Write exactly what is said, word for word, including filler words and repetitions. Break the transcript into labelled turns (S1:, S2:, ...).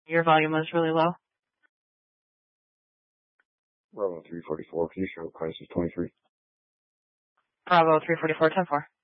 S1: Your volume was really low.
S2: Bravo three forty-four, can you show crisis twenty-three?
S1: Bravo three forty-four, ten four.